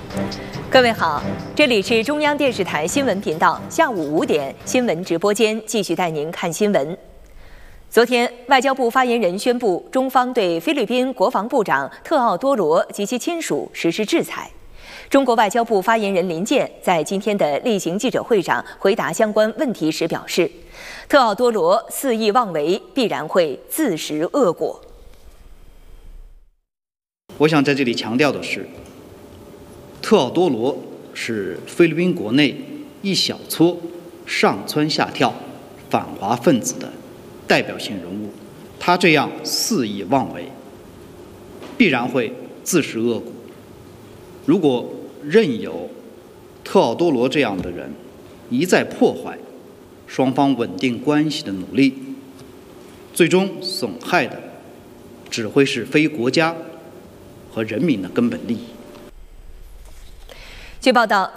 各位好，这里是中央电视台新闻频道，下午5点新闻直播间继续带您看新闻。昨天，外交部发言人宣布，中方对菲律宾国防部长特奥多罗及其亲属实施制裁。中国外交部发言人林健在今天的例行记者会上回答相关问题时表示，特奥多罗肆意妄为，必然会自食恶果。 我想在这里强调的是，特奥多罗是菲律宾国内一小撮上蹿下跳反华分子的代表性人物，他这样肆意妄为，必然会自食恶果。如果任由特奥多罗这样的人一再破坏双方稳定关系的努力，最终损害的只会是非国家和人民的根本利益。 据报道，